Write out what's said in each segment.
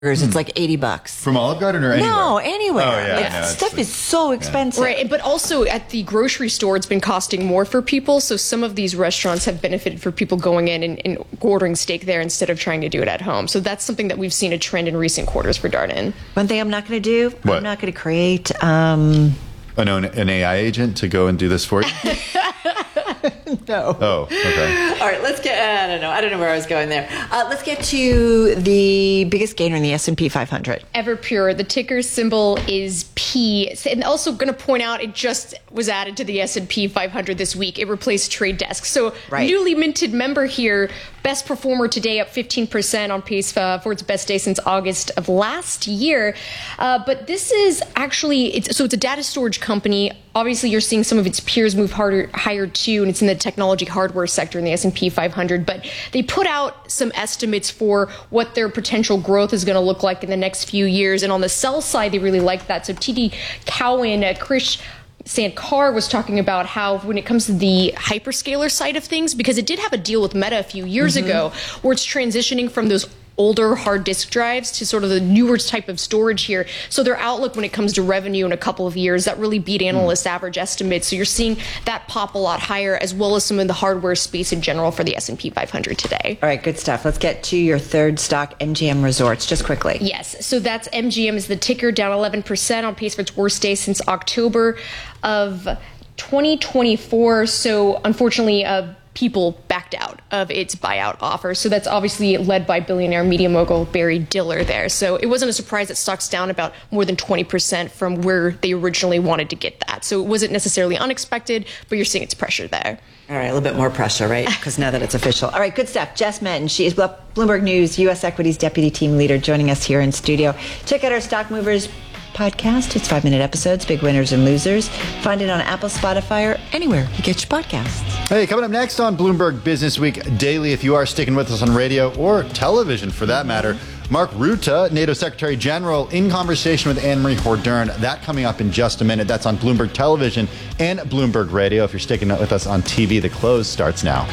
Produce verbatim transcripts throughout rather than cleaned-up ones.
It's like eighty bucks. From Olive Garden or anywhere? No, anywhere. Oh, yeah, like, no, stuff is so expensive. Right, but also at the grocery store, it's been costing more for people. So some of these restaurants have benefited for people going in and, and ordering steak there instead of trying to do it at home. So that's something that we've seen a trend in recent quarters for Darden. One thing I'm not going to do, What? I'm not going to create... Um, An, an A I agent to go and do this for you? no. Oh, okay. All right, let's get... I don't know. I don't know where I was going there. Uh, let's get to the biggest gainer in the S and P five hundred. Everpure, the ticker symbol is P. And also going to point out, it just was added to the S and P five hundred this week. It replaced Trade Desk. So right. Newly minted member here, best performer today, up fifteen percent on pace uh, for its best day since August of last year. Uh, but this is actually, it's, so it's a data storage company. Obviously, you're seeing some of its peers move harder, higher too, and it's in the technology hardware sector in the S and P five hundred. But they put out some estimates for what their potential growth is going to look like in the next few years. And on the sell side, they really like that. So T D Cowen, uh, Krish Sankar was talking about how when it comes to the hyperscaler side of things, because it did have a deal with Meta a few years mm-hmm. ago, where it's transitioning from those older hard disk drives to sort of the newer type of storage here. So their outlook when it comes to revenue in a couple of years, that really beat analyst mm. average estimates. So you're seeing that pop a lot higher, as well as some of the hardware space in general for the S and P five hundred today. All right, good stuff. Let's get to your third stock, M G M Resorts, just quickly. Yes, so that's M G M is the ticker, down eleven percent on pace for its worst day since October of twenty twenty-four. So unfortunately, uh, people backed out of its buyout offer. So that's obviously led by billionaire media mogul Barry Diller there. So it wasn't a surprise that stock's down about more than twenty percent from where they originally wanted to get that. So it wasn't necessarily unexpected, but you're seeing its pressure there. All right, a little bit more pressure, right? Because now that it's official. All right, good stuff. Jess Menton, she is Bloomberg News U S Equities Deputy Team Leader, joining us here in studio. Check out our Stock Movers podcast. It's five-minute episodes, big winners and losers. Find it on Apple, Spotify, or anywhere you get your podcasts. Hey, coming up next on Bloomberg Business Week Daily, if you are sticking with us on radio or television for that matter, Mark Rutte, NATO Secretary General, in conversation with Anne-Marie Hordern. That coming up in just a minute. That's on Bloomberg Television and Bloomberg Radio. If you're sticking with us on T V, the close starts now.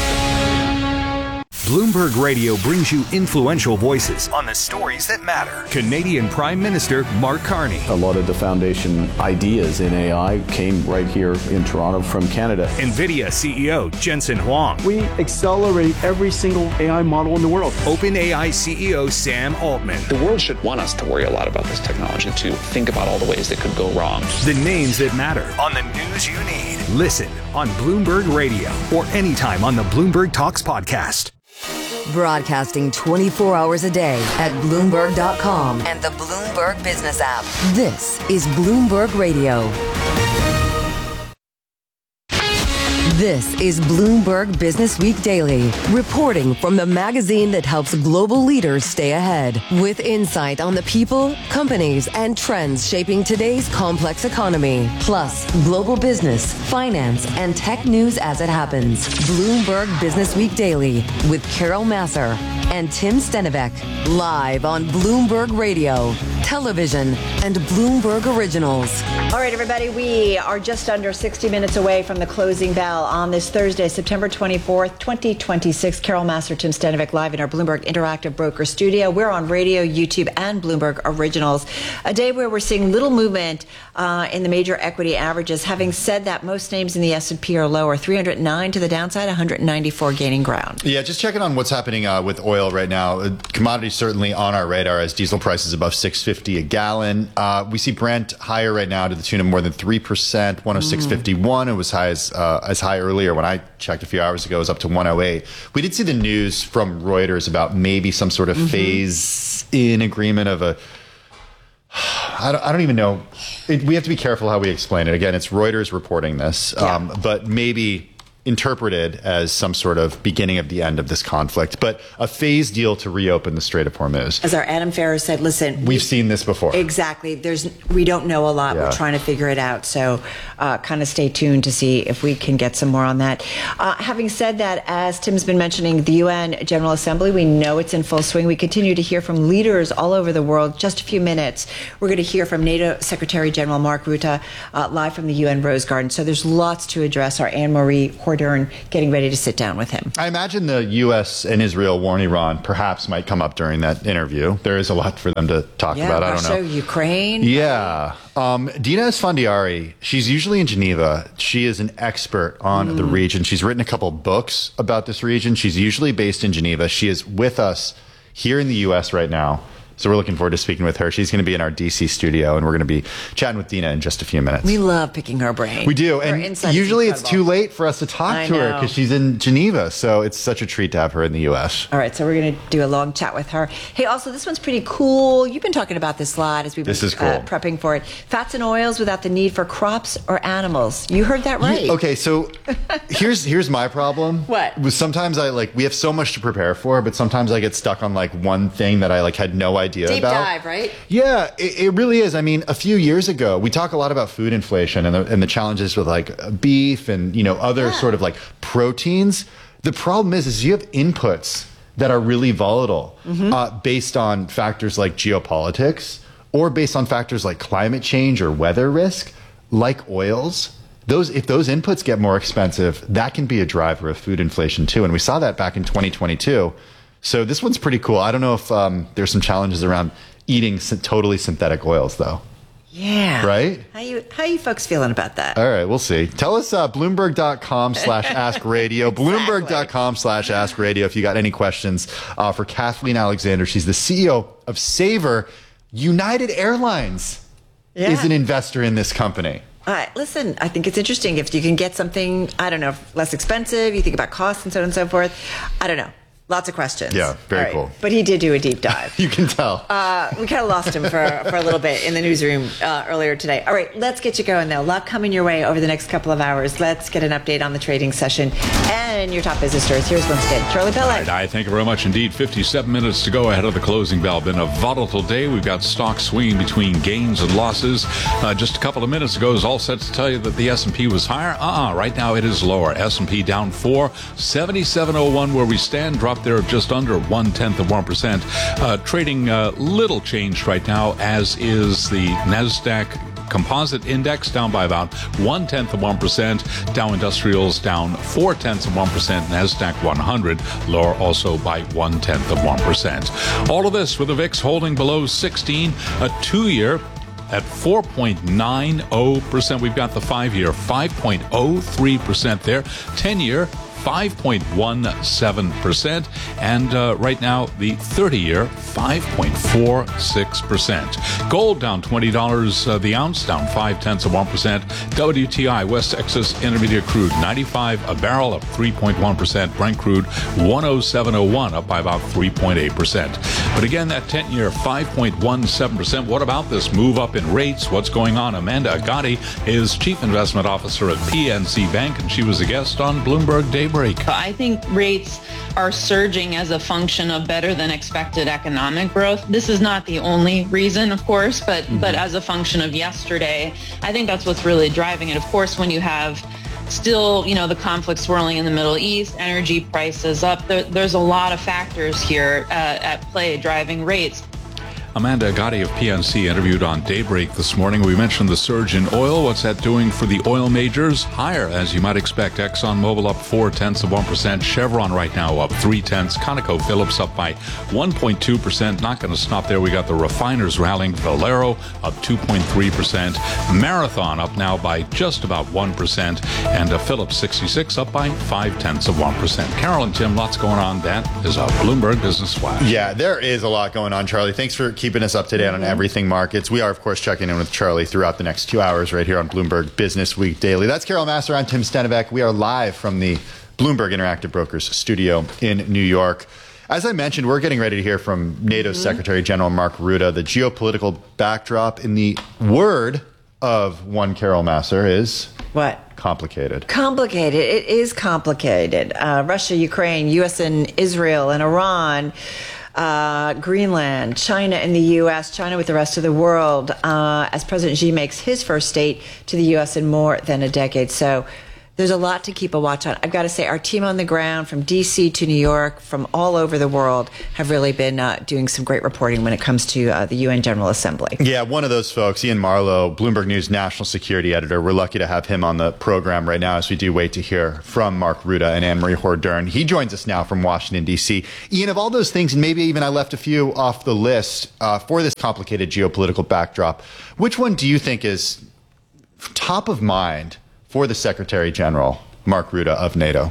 Bloomberg Radio brings you influential voices on the stories that matter. Canadian Prime Minister Mark Carney. A lot of the foundation ideas in A I came right here in Toronto from Canada. NVIDIA C E O Jensen Huang. We accelerate every single A I model in the world. OpenAI C E O Sam Altman. The world should want us to worry a lot about this technology, to think about all the ways that could go wrong. The names that matter on the news you need. Listen on Bloomberg Radio or anytime on the Bloomberg Talks podcast. Broadcasting twenty-four hours a day at Bloomberg dot com and the Bloomberg Business app. This is Bloomberg Radio. This is Bloomberg Business Week Daily, reporting from the magazine that helps global leaders stay ahead, with insight on the people, companies, and trends shaping today's complex economy, plus global business, finance, and tech news as it happens. Bloomberg Business Week Daily with Carol Massar and Tim Stenivek, live on Bloomberg Radio, television, and Bloomberg Originals. All right, everybody, we are just under sixty minutes away from the closing bell on this Thursday, September twenty-fourth, twenty twenty-six. Carol Massar, Tim Stenivek, live in our Bloomberg Interactive Broker Studio. We're on radio, YouTube, and Bloomberg Originals. A day where we're seeing little movement uh, in the major equity averages. Having said that, most names in the S and P are lower. three hundred nine to the downside, one hundred ninety-four gaining ground. Yeah, just checking on what's happening uh, with oil right now. Uh, commodities certainly on our radar as diesel prices above six fifty a gallon. Uh, we see Brent higher right now to the tune of more than three percent, one oh six fifty-one. It was high as, uh, as high earlier when I checked a few hours ago. It was up to one oh eight. We did see the news from Reuters about maybe some sort of mm-hmm. phase-in agreement of a I don't, I don't even know. It, we have to be careful how we explain it. Again, it's Reuters reporting this, yeah. um, but maybe interpreted as some sort of beginning of the end of this conflict, but a phase deal to reopen the Strait of Hormuz. As our Adam Ferris said, listen, we've we, seen this before. Exactly. There's we don't know a lot. Yeah. We're trying to figure it out. So uh, kind of stay tuned to see if we can get some more on that. Uh, having said that, as Tim's been mentioning, the U N General Assembly, we know it's in full swing. We continue to hear from leaders all over the world. Just a few minutes, we're going to hear from NATO Secretary General Mark Rutte, uh, live from the U N Rose Garden. So there's lots to address. Our Anne-Marie Hordern corridor and getting ready to sit down with him. I imagine the U S and Israel war in Iran perhaps might come up during that interview. There is a lot for them to talk yeah, about. Russia, I don't know. Ukraine. Yeah. Um, Dina Esfandiari, she's usually in Geneva. She is an expert on mm. the region. She's written a couple books about this region. She's usually based in Geneva. She is with us here in the U S right now. So we're looking forward to speaking with her. She's going to be in our D C studio, and we're going to be chatting with Dina in just a few minutes. We love picking her brain. We do. Her And usually it's too late for us to talk I to her know. because she's in Geneva. So it's such a treat to have her in the U S. All right, so we're going to do a long chat with her. Hey, also, this one's pretty cool. You've been talking about this a lot as we've been This is cool. uh, prepping for it. Fats and oils without the need for crops or animals. You heard that right. You- okay, so here's here's my problem. What? Was sometimes I like we have so much to prepare for, but sometimes I get stuck on like one thing that I like had no idea Deep about. dive, right? Yeah, it, it really is. I mean, a few years ago, we talk a lot about food inflation and the, and the challenges with like beef and, you know, other Yeah. sort of like proteins. The problem is, is you have inputs that are really volatile Mm-hmm. uh, based on factors like geopolitics or based on factors like climate change or weather risk, like oils. Those, if those inputs get more expensive, that can be a driver of food inflation too. And we saw that back in twenty twenty-two. So this one's pretty cool. I don't know if um, there's some challenges around eating sy- totally synthetic oils, though. Yeah. Right? How you how you folks feeling about that? All right, we'll see. Tell us uh, Bloomberg.com slash Ask Radio. Bloomberg.com slash Ask Radio if you got any questions uh, for Kathleen Alexander. She's the C E O of Savor. United Airlines Yeah. is an investor in this company. All right, listen, I think it's interesting if you can get something, I don't know, less expensive, you think about costs and so on and so forth. I don't know. Lots of questions. Yeah, very All right, cool. But he did do a deep dive. You can tell. Uh, we kind of lost him for, for a little bit in the newsroom uh, earlier today. All right, let's get you going, though. A lot coming your way over the next couple of hours. Let's get an update on the trading session and your top business stories. Here's once again, Charlie Pelle. All right, I thank you very much indeed. fifty-seven minutes to go ahead of the closing bell. Been a volatile day. We've got stocks swinging between gains and losses. Uh, just a couple of minutes ago, I was all set to tell you that the S and P was higher. Uh-uh, right now it is lower. S and P down four, seventy-seven oh one where we stand, dropped there of just under one-tenth of one percent. Uh, trading uh, little changed right now, as is the NASDAQ Composite Index, down by about one-tenth of one percent. Dow Industrials down four-tenths of one percent. NASDAQ one hundred lower also by one-tenth of one percent. All of this with the V I X holding below sixteen, a two-year at four point nine oh percent. We've got the five-year five point oh three percent there. ten-year five point one seven percent, and uh, right now the thirty-year five point four six percent. Gold down twenty dollars uh, the ounce, down five tenths of one percent. W T I West Texas Intermediate Crude ninety-five a barrel, up three point one percent. Brent Crude one oh seven oh one, up by about three point eight percent. But again, that ten-year five point one seven percent. What about this move up in rates? What's going on? Amanda Agati is Chief Investment Officer at P N C Bank, and she was a guest on Bloomberg Daybreak. I think rates are surging as a function of better than expected economic growth. This is not the only reason, of course, but mm-hmm. but as a function of yesterday, I think that's what's really driving it. Of course, when you have still, you know, the conflict swirling in the Middle East, energy prices up, there, there's a lot of factors here uh, at play driving rates. Amanda Agati of P N C interviewed on Daybreak this morning. We mentioned the surge in oil. What's that doing for the oil majors? Higher, as you might expect. ExxonMobil up four tenths of one percent. Chevron right now up three tenths. ConocoPhillips up by one point two percent. Not going to stop there. We got the refiners rallying. Valero up two point three percent. Marathon up now by just about one percent. And uh, Phillips sixty-six up by five tenths of one percent. Carol and Tim, lots going on. That is a Bloomberg Business Flash. Yeah, there is a lot going on, Charlie. Thanks for keeping us up to date on everything markets. We are, of course, checking in with Charlie throughout the next two hours right here on Bloomberg Business Week Daily. That's Carol Massar. I'm Tim Stenivek. We are live from the Bloomberg Interactive Brokers studio in New York. As I mentioned, we're getting ready to hear from NATO's mm-hmm. Secretary General Mark Rutte. The geopolitical backdrop, in the word of one Carol Massar, is... What? Complicated. Complicated. It is complicated. Uh, Russia, Ukraine, U S and Israel and Iran... Uh, Greenland, China and the U S, China with the rest of the world, uh, as President Xi makes his first state to the U S in more than a decade. So there's a lot to keep a watch on. I've got to say, our team on the ground from D C to New York, from all over the world, have really been uh, doing some great reporting when it comes to uh, the U N General Assembly. Yeah, one of those folks, Ian Marlowe, Bloomberg News national security editor. We're lucky to have him on the program right now as we do wait to hear from Mark Ruda and Anne-Marie Hordern. He joins us now from Washington, D C. Ian, of all those things, and maybe even I left a few off the list uh, for this complicated geopolitical backdrop, which one do you think is top of mind for the Secretary General, Mark Ruda of NATO?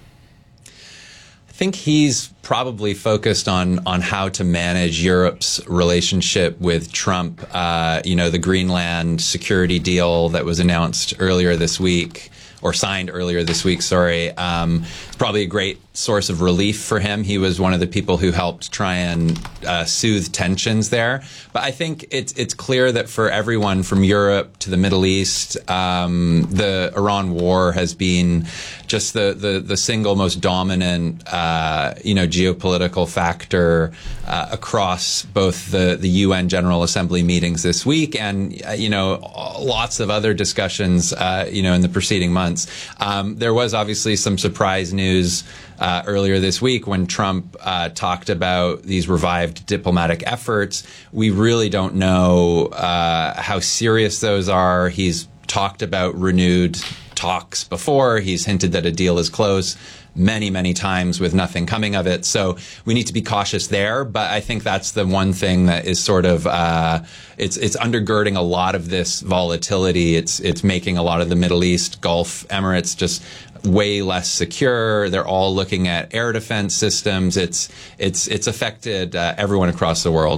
I think he's probably focused on on how to manage Europe's relationship with Trump. Uh, you know, the Greenland security deal that was announced earlier this week, or signed earlier this week, sorry, um, it's probably a great source of relief for him. He was one of the people who helped try and uh, soothe tensions there. But I think it's it's clear that for everyone from Europe to the Middle East, um, the Iran war has been just the the, the single most dominant, uh, you know, geopolitical factor uh, across both the the U N General Assembly meetings this week and uh, you know lots of other discussions, uh, you know, in the preceding months. Um, there was obviously some surprise news Uh, earlier this week when Trump uh, talked about these revived diplomatic efforts. We really don't know uh, how serious those are. He's talked about renewed talks before. He's hinted that a deal is close many, many times with nothing coming of it. So we need to be cautious there. But I think that's the one thing that is sort of uh, it's it's undergirding a lot of this volatility. It's it's making a lot of the Middle East, Gulf Emirates just way less secure. They're all looking at air defense systems. It's it's it's affected uh, everyone across the world.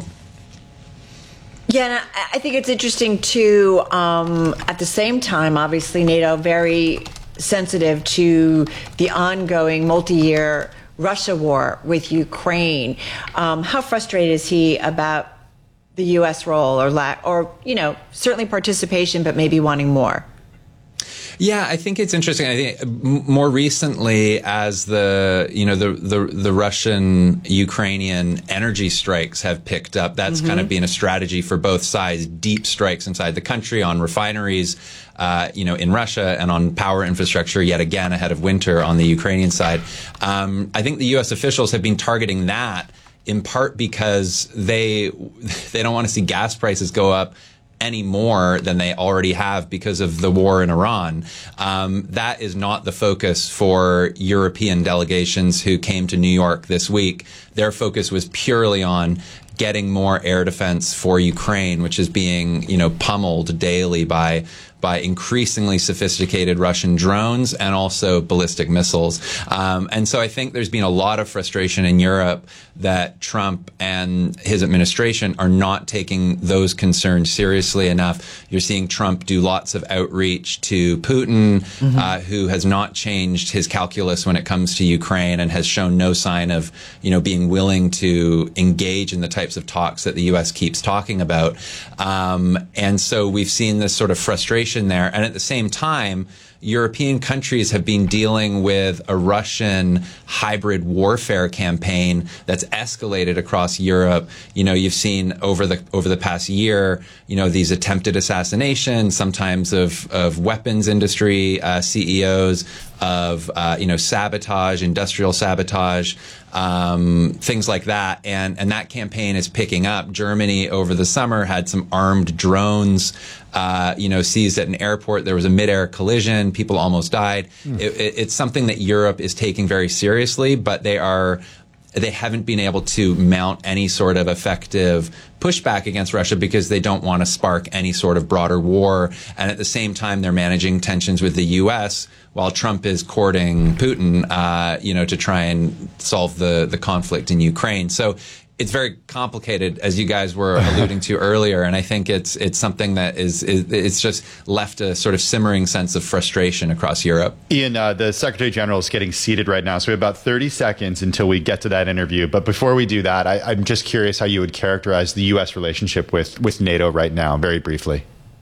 Yeah, and I, I think it's interesting too. Um, at the same time, obviously, NATO very sensitive to the ongoing multi-year Russia war with Ukraine. Um, how frustrated is he about the U S role or lack, or you know, certainly participation, but maybe wanting more? Yeah, I think it's interesting. I think more recently, as the you know the the, the Russian Ukrainian energy strikes have picked up, that's mm-hmm. kind of been a strategy for both sides. Deep strikes inside the country on refineries, uh, you know, in Russia, and on power infrastructure. Yet again, ahead of winter on the Ukrainian side. Um, I think the U S officials have been targeting that in part because they they don't want to see gas prices go up any more than they already have because of the war in Iran. Um, that is not the focus for European delegations who came to New York this week. Their focus was purely on getting more air defense for Ukraine, which is being, you know, pummeled daily by by increasingly sophisticated Russian drones and also ballistic missiles. Um, and so I think there's been a lot of frustration in Europe that Trump and his administration are not taking those concerns seriously enough. You're seeing Trump do lots of outreach to Putin, mm-hmm. uh, who has not changed his calculus when it comes to Ukraine and has shown no sign of, you know, being willing to engage in the types of talks that the U S keeps talking about. Um, and so we've seen this sort of frustration there. And at the same time, European countries have been dealing with a Russian hybrid warfare campaign that's escalated across Europe. You know, you've seen over the over the past year, you know, these attempted assassinations, sometimes of of weapons industry uh, C E Os, of uh, you know, sabotage, industrial sabotage, um, things like that, and and that campaign is picking up. Germany over the summer had some armed drones, uh, you know, seized at an airport. There was a mid-air collision. People almost died. Mm. It, it, it's something that Europe is taking very seriously, but they are. They haven't been able to mount any sort of effective pushback against Russia because they don't want to spark any sort of broader war. And at the same time, they're managing tensions with the U S while Trump is courting Putin, uh, you know, to try and solve the, the conflict in Ukraine. So it's very complicated, as you guys were alluding to earlier, and I think it's it's something that is, is it's just left a sort of simmering sense of frustration across Europe. Ian, uh, the Secretary General is getting seated right now, so we have about thirty seconds until we get to that interview. But before we do that, I, I'm just curious how you would characterize the U S relationship with, with NATO right now, very briefly.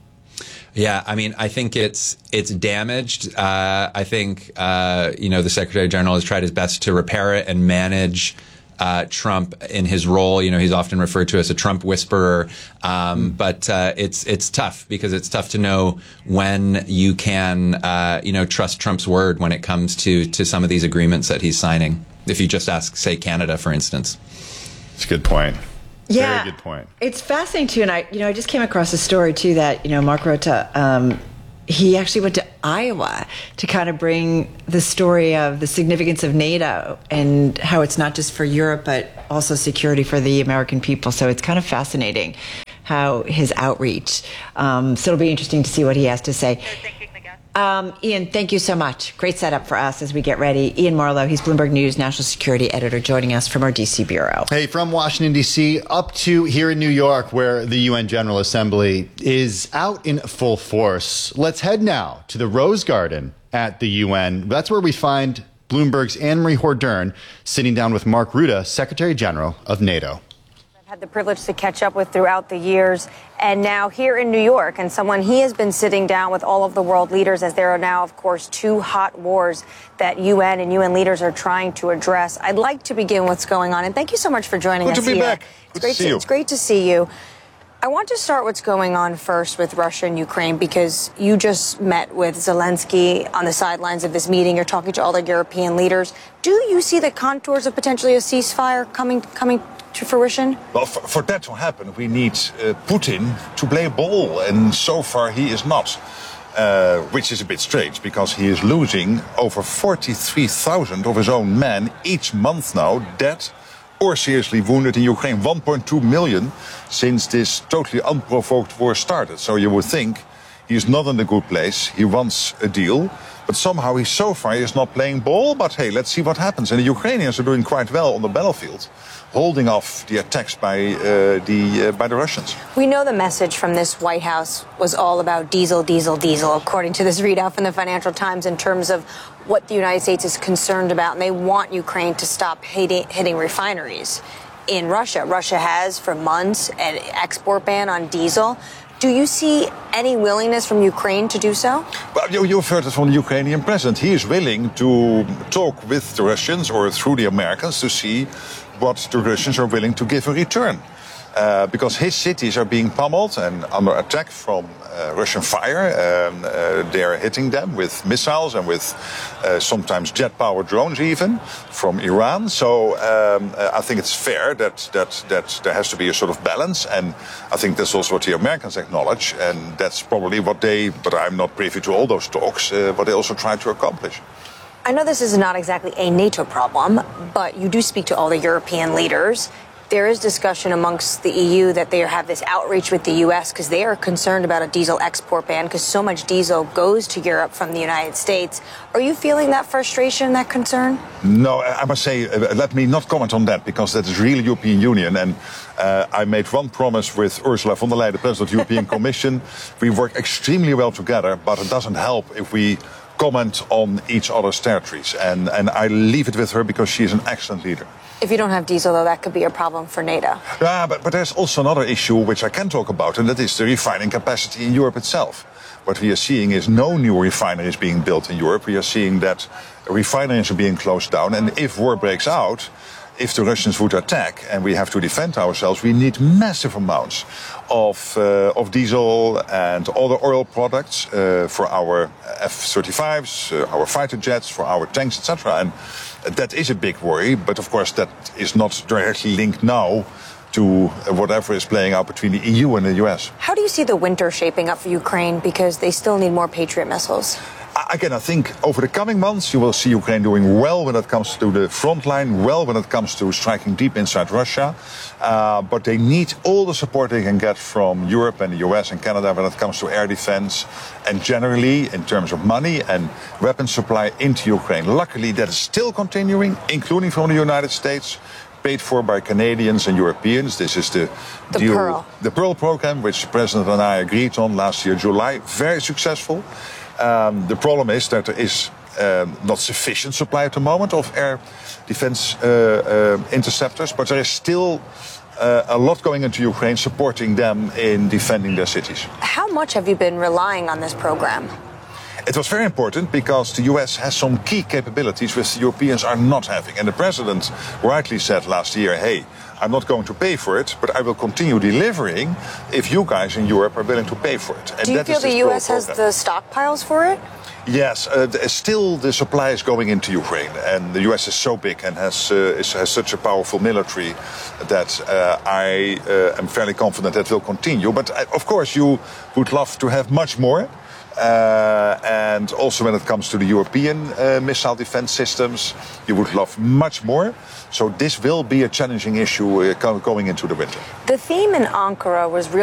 Yeah, I mean, I think it's it's damaged. Uh, I think, uh, you know, the Secretary General has tried his best to repair it and manage uh, Trump in his role. You know, he's often referred to as a Trump whisperer. Um, but uh, it's it's tough because it's tough to know when you can, uh, you know, trust Trump's word when it comes to to some of these agreements that he's signing. If you just ask, say, Canada, for instance. It's a good point. Yeah, Very good point. It's fascinating too, and I, you know, I just came across a story too that you know Mark Rutte, um, he actually went to Iowa to kind of bring the story of the significance of NATO and how it's not just for Europe but also security for the American people. So it's kind of fascinating how his outreach. Um, so it'll be interesting to see what he has to say. Um, Ian, thank you so much. Great setup for us as we get ready. Ian Marlowe, he's Bloomberg News national security editor, joining us from our D C bureau. Hey, from Washington, D C, up to here in New York, where the U N General Assembly is out in full force. Let's head now to the Rose Garden at the U N. That's where we find Bloomberg's Anne-Marie Hordern sitting down with Mark Rutte, Secretary General of NATO. Had the privilege to catch up with throughout the years, and now here in New York, and someone he has been sitting down with all of the world leaders, as there are now, of course, two hot wars that U N and U N leaders are trying to address. I'd like to begin what's going on, and thank you so much for joining Good us to be here. back. It's Good great to see to, you. it's great to see you. I want to start what's going on first with Russia and Ukraine, because you just met with Zelensky on the sidelines of this meeting. You're talking to all the European leaders. Do you see the contours of potentially a ceasefire coming coming to fruition? Well, for, for that to happen, we need uh, Putin to play ball, and so far he is not. Uh, which is a bit strange, because he is losing over forty-three thousand of his own men each month now, dead or seriously wounded in Ukraine. one point two million since this totally unprovoked war started. So you would think he's not in a good place. He wants a deal, but somehow he so far is not playing ball. But hey, let's see what happens. And the Ukrainians are doing quite well on the battlefield, holding off the attacks by uh, the uh, by the Russians. We know the message from this White House was all about diesel, diesel, diesel, according to this readout from the Financial Times, in terms of what the United States is concerned about. And they want Ukraine to stop hitting, hitting refineries in Russia. Russia has, for months, an export ban on diesel. Do you see any willingness from Ukraine to do so? Well, you, you've heard it from the Ukrainian president. He is willing to talk with the Russians or through the Americans to see what the Russians are willing to give in return. Uh, because his cities are being pummeled and under attack from uh, Russian fire. Um, uh, they are hitting them with missiles and with uh, sometimes jet-powered drones even from Iran. So um, uh, I think it's fair that, that, that there has to be a sort of balance. And I think that's also what the Americans acknowledge. And that's probably what they, but I'm not privy to all those talks, uh, what they also try to accomplish. I know this is not exactly a NATO problem, but you do speak to all the European leaders. There is discussion amongst the E U that they have this outreach with the U S because they are concerned about a diesel export ban, because so much diesel goes to Europe from the United States. Are you feeling that frustration, that concern? No, I must say, uh, let me not comment on that, because that is really European Union. And uh, I made one promise with Ursula von der Leyen, the President of the European Commission. We work extremely well together, but it doesn't help if we comment on each other's territories. And, and I leave it with her because she is an excellent leader. If you don't have diesel, though, that could be a problem for NATO. Yeah, but, but there's also another issue which I can talk about, and that is the refining capacity in Europe itself. What we are seeing is no new refineries being built in Europe. We are seeing that refineries are being closed down, and if war breaks out, if the Russians would attack and we have to defend ourselves, we need massive amounts of, uh, of diesel and other oil products uh, for our F thirty-fives, uh, our fighter jets, for our tanks, et cetera. And that is a big worry, but of course that is not directly linked now to whatever is playing out between the E U and the U S. How do you see the winter shaping up for Ukraine, because they still need more Patriot missiles? Again, I think over the coming months you will see Ukraine doing well when it comes to the front line, well when it comes to striking deep inside Russia. Uh, but they need all the support they can get from Europe and the U S and Canada when it comes to air defense and generally in terms of money and weapon supply into Ukraine. Luckily, that is still continuing, including from the United States, paid for by Canadians and Europeans. This is the, the deal, Pearl. the Pearl program, which the President and I agreed on last year, July. Very successful. Um, the problem is that there is um, not sufficient supply at the moment of air defense uh, uh, interceptors, but there is still uh, a lot going into Ukraine, supporting them in defending their cities. How much have you been relying on this program? It was very important because the U S has some key capabilities which the Europeans are not having. And the president rightly said last year, hey, I'm not going to pay for it, but I will continue delivering if you guys in Europe are willing to pay for it. And Do you that feel is the this U S broad has program. the stockpiles for it? Yes, uh, th- still the supply is going into Ukraine, and the U S is so big and has uh, is, has such a powerful military that uh, I uh, am fairly confident that will continue. But uh, of course, you would love to have much more. Uh, and also when it comes to the European uh, missile defense systems, you would love much more. So this will be a challenging issue uh, co- going into the winter. The theme in Ankara was really